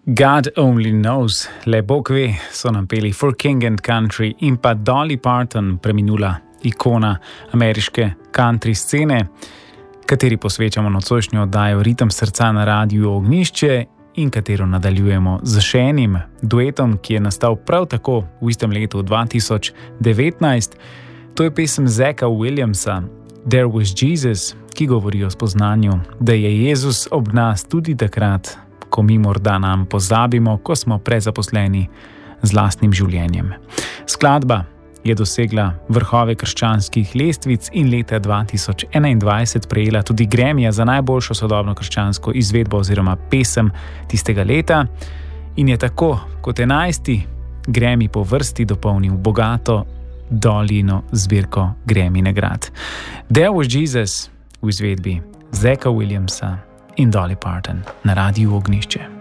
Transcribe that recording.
God Only Knows, le Bog ve, so nam peli For King and Country in pa Dolly Parton, preminula ikona ameriške country scene, kateri posvečamo nocojšnjo oddajo Ritem srca na Radiu Ognjišče in katero nadaljujemo z še enim duetom, ki je nastal prav tako v istem letu 2019. To je pesem Zacka Williamsa, There Was Jesus, ki govori o spoznanju, da je Jezus ob nas tudi takrat, ko mi morda nam pozabimo, ko smo prezaposleni z lastnim življenjem. Skladba je dosegla vrhove krščanskih lestvic in leta 2021 prejela tudi Grammyja za najboljšo sodobno krščansko izvedbo oziroma pesem tistega leta in je tako kot 11. Grammy po vrsti dopolnil bogato Dollino zbirko Grammy nagrad. There Was Jesus v izvedbi Zacka Williamsa in Dolly Parton na Radiu Ognjišče.